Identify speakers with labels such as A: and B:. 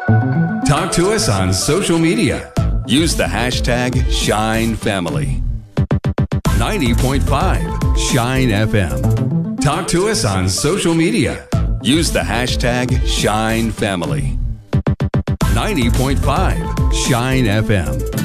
A: Talk to us on social media. Use the hashtag ShineFamily. 90.5 Shine FM. Talk to us on social media. Use the hashtag ShineFamily. 90.5 Shine FM.